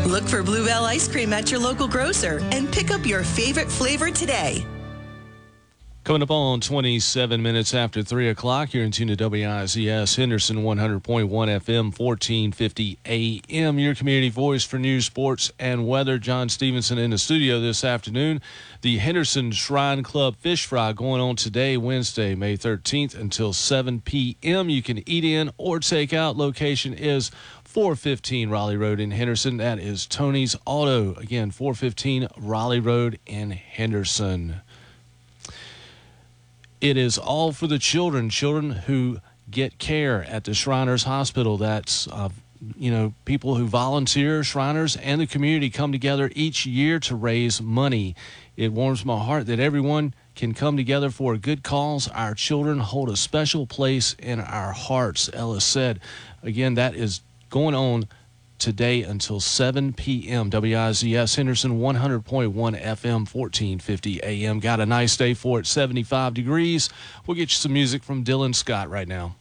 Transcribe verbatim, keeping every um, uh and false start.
Look for Bluebell ice cream at your local grocer and pick up your favorite flavor today. Coming up on twenty-seven minutes after three o'clock, you're in tune to W I Z S Henderson one hundred point one F M, fourteen fifty A M, your community voice for news, sports, and weather. John Stevenson in the studio this afternoon. The Henderson Shrine Club Fish Fry going on today, Wednesday, May thirteenth, until seven p.m. You can eat in or take out. Location is four fifteen Raleigh Road in Henderson. That is Tony's Auto. Again, four fifteen Raleigh Road in Henderson. It is all for the children, children who get care at the Shriners Hospital. That's, uh, you know, people who volunteer, Shriners, and the community come together each year to raise money. It warms my heart that everyone can come together for a good cause. Our children hold a special place in our hearts, Ellis said. Again, that is going on today until seven p.m. W I Z S Henderson one hundred point one F M, fourteen fifty A M. Got a nice day for it, seventy-five degrees. We'll get you some music from Dylan Scott right now.